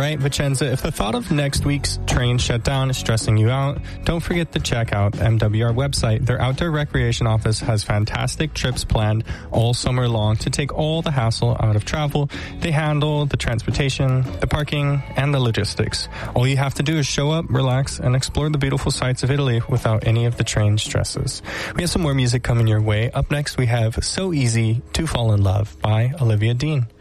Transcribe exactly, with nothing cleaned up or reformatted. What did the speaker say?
right, Vicenza, if the thought of next week's train shutdown is stressing you out, don't forget to check out M W R website. Their outdoor recreation office has fantastic trips planned all summer long to take all the hassle out of travel. They handle the transportation, the parking, and the logistics. All you have to do is show up, relax, and explore the beautiful sights of Italy without any of the train stresses. We have some more music coming your way. Up next, we have So Easy to Fall in Love by Olivia Dean.